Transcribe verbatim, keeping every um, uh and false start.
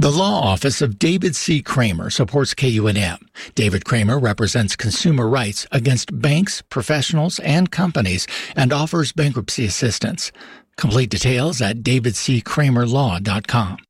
The law office of David C. Kramer supports K U N M. David Kramer represents consumer rights against banks, professionals, and companies and offers bankruptcy assistance. Complete details at david c kramer law dot com.